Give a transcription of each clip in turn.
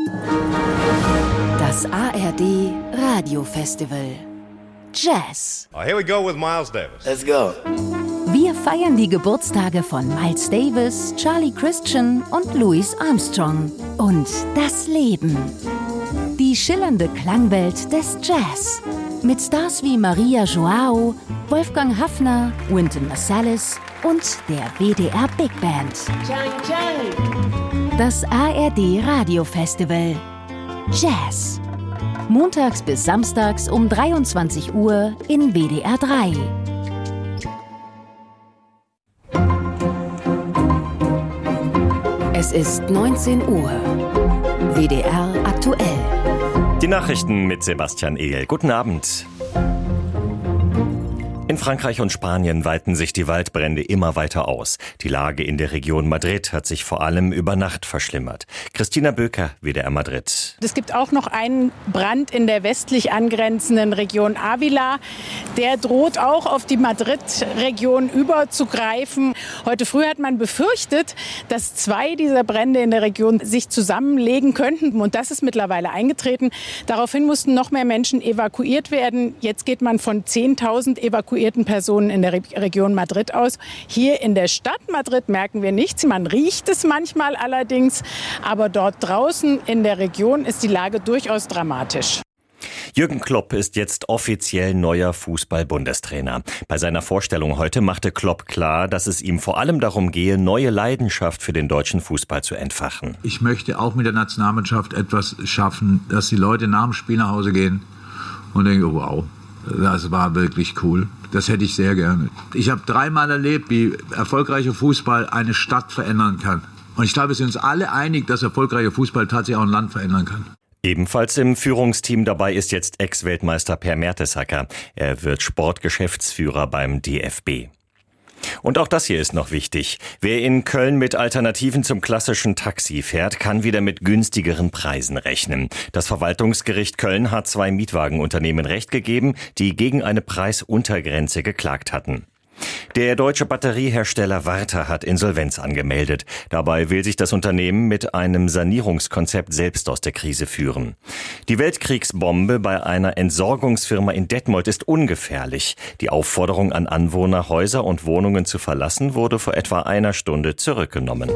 Das ARD Radiofestival Jazz. Here we go with Miles Davis. Let's go. Wir feiern die Geburtstage von Miles Davis, Charlie Christian und Louis Armstrong. Und das Leben. Die schillernde Klangwelt des Jazz. Mit Stars wie Maria Joao, Wolfgang Haffner, Wynton Marsalis und der WDR Big Band. Das ARD Radiofestival Jazz. Montags bis samstags um 23 Uhr in WDR 3. Es ist 19 Uhr. WDR aktuell. Die Nachrichten mit Sebastian Ehl. Guten Abend. In Frankreich und Spanien weiten sich die Waldbrände immer weiter aus. Die Lage in der Region Madrid hat sich vor allem über Nacht verschlimmert. Christina Böker, WDR Madrid. Es gibt auch noch einen Brand in der westlich angrenzenden Region Ávila. Der droht auch auf die Madrid-Region überzugreifen. Heute früh hat man befürchtet, dass 2 dieser Brände in der Region sich zusammenlegen könnten. Und das ist mittlerweile eingetreten. Daraufhin mussten noch mehr Menschen evakuiert werden. Jetzt geht man von 10.000 evakuierten Personen in der Region Madrid aus. Hier in der Stadt Madrid merken wir nichts. Man riecht es manchmal allerdings. Aber dort draußen in der Region ist die Lage durchaus dramatisch. Jürgen Klopp ist jetzt offiziell neuer Fußball-Bundestrainer. Bei seiner Vorstellung heute machte Klopp klar, dass es ihm vor allem darum gehe, neue Leidenschaft für den deutschen Fußball zu entfachen. Ich möchte auch mit der Nationalmannschaft etwas schaffen, dass die Leute nach dem Spiel nach Hause gehen und denken, wow, das war wirklich cool. Das hätte ich sehr gerne. Ich habe 3-mal erlebt, wie erfolgreicher Fußball eine Stadt verändern kann. Und ich glaube, wir sind uns alle einig, dass erfolgreicher Fußball tatsächlich auch ein Land verändern kann. Ebenfalls im Führungsteam dabei ist jetzt Ex-Weltmeister Per Mertesacker. Er wird Sportgeschäftsführer beim DFB. Und auch das hier ist noch wichtig. Wer in Köln mit Alternativen zum klassischen Taxi fährt, kann wieder mit günstigeren Preisen rechnen. Das Verwaltungsgericht Köln hat 2 Mietwagenunternehmen Recht gegeben, die gegen eine Preisuntergrenze geklagt hatten. Der deutsche Batteriehersteller Warta hat Insolvenz angemeldet. Dabei will sich das Unternehmen mit einem Sanierungskonzept selbst aus der Krise führen. Die Weltkriegsbombe bei einer Entsorgungsfirma in Detmold ist ungefährlich. Die Aufforderung an Anwohner, Häuser und Wohnungen zu verlassen, wurde vor etwa einer Stunde zurückgenommen.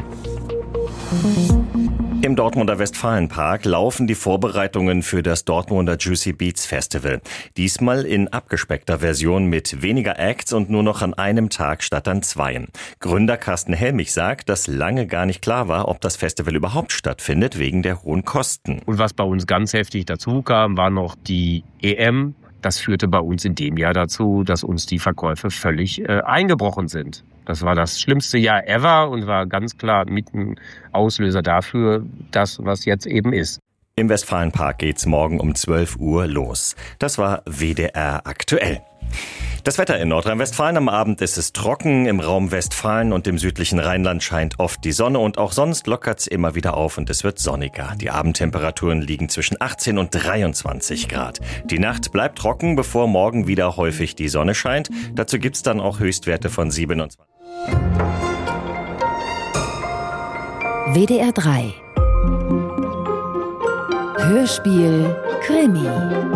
Im Dortmunder Westfalenpark laufen die Vorbereitungen für das Dortmunder Juicy Beats Festival. Diesmal in abgespeckter Version mit weniger Acts und nur noch an einem Tag statt an 2. Gründer Carsten Helmich sagt, dass lange gar nicht klar war, ob das Festival überhaupt stattfindet, wegen der hohen Kosten. Und was bei uns ganz heftig dazu kam, war noch die EM. Das führte bei uns in dem Jahr dazu, dass uns die Verkäufe völlig eingebrochen sind. Das war das schlimmste Jahr ever und war ganz klar mit ein Auslöser dafür, das, was jetzt eben ist. Im Westfalenpark geht's morgen um 12 Uhr los. Das war WDR aktuell. Das Wetter in Nordrhein-Westfalen: am Abend ist es trocken, im Raum Westfalen und im südlichen Rheinland scheint oft die Sonne und auch sonst lockert's immer wieder auf und es wird sonniger. Die Abendtemperaturen liegen zwischen 18 und 23 Grad. Die Nacht bleibt trocken, bevor morgen wieder häufig die Sonne scheint. Dazu gibt's dann auch Höchstwerte von 27. WDR 3 Hörspiel Krimi.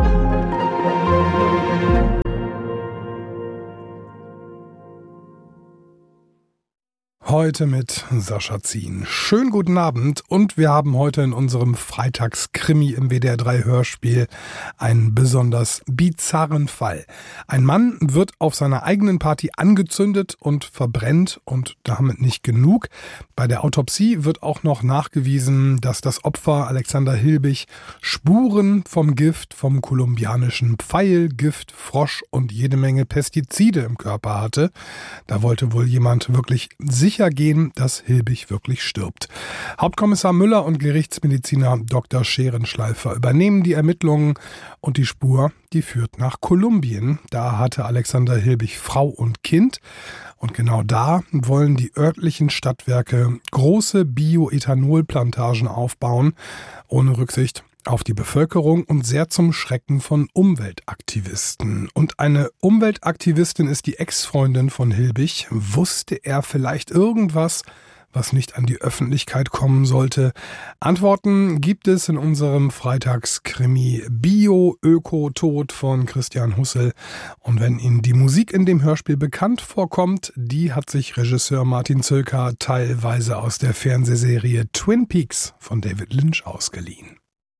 Heute mit Sascha Zien. Schönen guten Abend und wir haben heute in unserem Freitagskrimi im WDR 3 Hörspiel einen besonders bizarren Fall. Ein Mann wird auf seiner eigenen Party angezündet und verbrennt und damit nicht genug. Bei der Autopsie wird auch noch nachgewiesen, dass das Opfer Alexander Hilbig Spuren vom Gift, vom kolumbianischen Pfeil, Gift, Frosch und jede Menge Pestizide im Körper hatte. Da wollte wohl jemand wirklich sicher gehen, dass Hilbig wirklich stirbt. Hauptkommissar Müller und Gerichtsmediziner Dr. Scherenschleifer übernehmen die Ermittlungen und die Spur, die führt nach Kolumbien. Da hatte Alexander Hilbig Frau und Kind. Und genau da wollen die örtlichen Stadtwerke große Bioethanolplantagen aufbauen, ohne Rücksicht auf die Bevölkerung und sehr zum Schrecken von Umweltaktivisten. Und eine Umweltaktivistin ist die Ex-Freundin von Hilbig. Wusste er vielleicht irgendwas, was nicht an die Öffentlichkeit kommen sollte? Antworten gibt es in unserem Freitagskrimi Bio, Öko, Tod von Christian Hussel. Und wenn Ihnen die Musik in dem Hörspiel bekannt vorkommt, die hat sich Regisseur Martin Zöllker teilweise aus der Fernsehserie Twin Peaks von David Lynch ausgeliehen.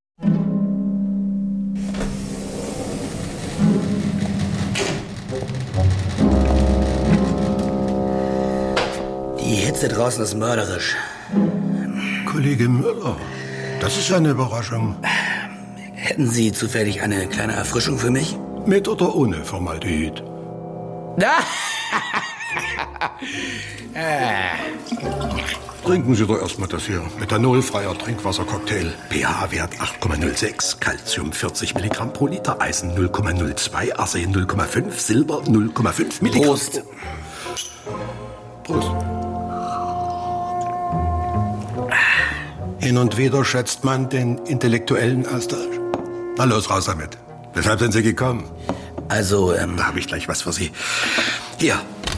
Die Hitze draußen ist mörderisch. Kollege Müller, das ist eine Überraschung. Hätten Sie zufällig eine kleine Erfrischung für mich? Mit oder ohne Formaldehyd? Trinken Sie doch erstmal das hier. Methanolfreier Trinkwassercocktail. pH-Wert 8,06, Calcium 40 Milligramm pro Liter, Eisen 0,02, Arsen 0,5, Silber 0,5 Milligramm. Prost. Prost. Hin und wieder schätzt man den intellektuellen Austausch. Na los, raus damit. Weshalb sind Sie gekommen? Also, Da habe ich gleich was für Sie. Hier.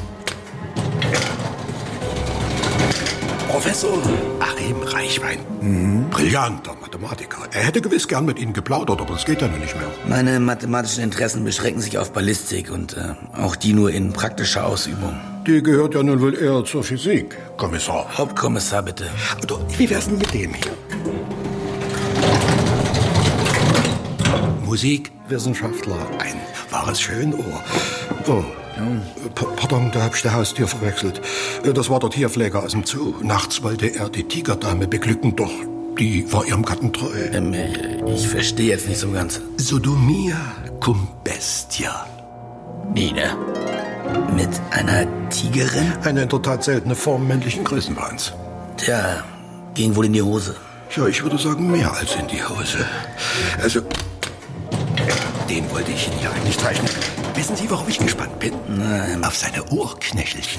Professor Achim Reichwein. Brillanter Mathematiker. Er hätte gewiss gern mit Ihnen geplaudert, aber das geht ja nun nicht mehr. meine mathematischen Interessen beschränken sich auf Ballistik und auch die nur in praktischer Ausübung. Die gehört ja nun wohl eher zur Physik, Kommissar. Hauptkommissar, bitte. Oder wie wär's denn mit dem hier? Musikwissenschaftler, ein wahres Schönohr. Oh, pardon, da hab ich die Haustür verwechselt. Das war der Tierpfleger aus dem Zoo. Nachts wollte er die Tigerdame beglücken, doch die war ihrem Gatten treu. Ich verstehe jetzt nicht so ganz. Sodomia cum bestia. Wie, ne? Mit einer Tigerin? Eine in der Tat seltene Form männlichen Größenwahns. Tja, ging wohl in die Hose. Ja, ich würde sagen, mehr als in die Hose. Also, den wollte ich Ihnen ja eigentlich zeichnen. Wissen Sie, worauf ich gespannt bin? Nein. Auf seine Ohrknöchelchen.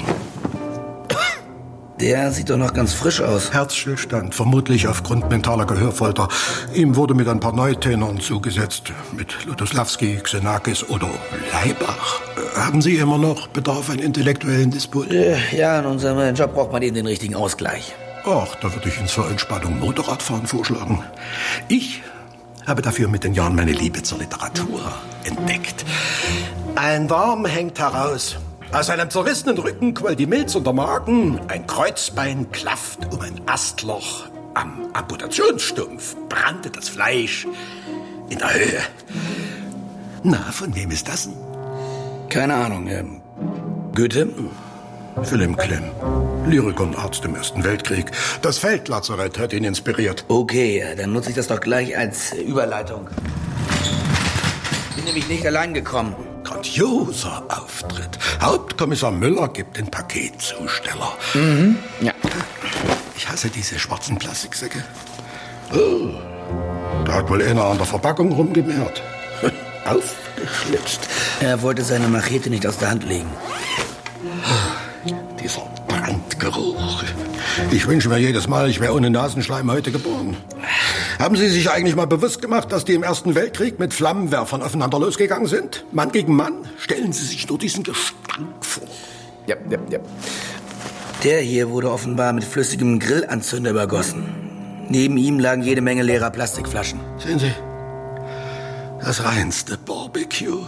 Der sieht doch noch ganz frisch aus. Herzstillstand, vermutlich aufgrund mentaler Gehörfolter. Ihm wurde mit ein paar Neutenern zugesetzt. Mit Lutoslawski, Xenakis oder Leibach. Haben Sie immer noch Bedarf an intellektuellen Disput? Ja, in unserem Job braucht man eben den richtigen Ausgleich. Ach, da würde ich Ihnen zur Entspannung Motorradfahren vorschlagen. Ich habe dafür mit den Jahren meine Liebe zur Literatur entdeckt. Ein Darm hängt heraus. Aus einem zerrissenen Rücken quoll die Milz und der Magen. Ein Kreuzbein klafft um ein Astloch. Am Amputationsstumpf brannte das Fleisch in der Höhe. Na, von wem ist das denn? Keine Ahnung. Goethe? Wilhelm Klemm, Lyriker und Arzt im Ersten Weltkrieg. Das Feldlazarett hat ihn inspiriert. Okay, dann nutze ich das doch gleich als Überleitung. Bin nämlich nicht allein gekommen. Grandioser Auftritt. Hauptkommissar Müller gibt den Paketzusteller. Ja. Ich hasse diese schwarzen Plastiksäcke. Oh, da hat wohl einer an der Verpackung rumgemehrt. Aufgeschlitzt. Er wollte seine Machete nicht aus der Hand legen. Dieser Brandgeruch. Ich wünsche mir jedes Mal, ich wäre ohne Nasenschleim heute geboren. Haben Sie sich eigentlich mal bewusst gemacht, dass die im Ersten Weltkrieg mit Flammenwerfern aufeinander losgegangen sind? Mann gegen Mann? Stellen Sie sich nur diesen Gestank vor. Ja. Der hier wurde offenbar mit flüssigem Grillanzünder übergossen. Neben ihm lagen jede Menge leerer Plastikflaschen. Sehen Sie, das reinste Barbecue.